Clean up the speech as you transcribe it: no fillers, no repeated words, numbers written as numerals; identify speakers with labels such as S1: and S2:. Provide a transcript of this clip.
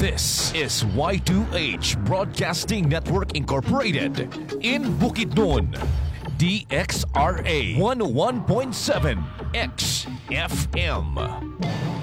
S1: This is Y2H Broadcasting Network Incorporated in Bukidnon, DXRA 101.7 XFM.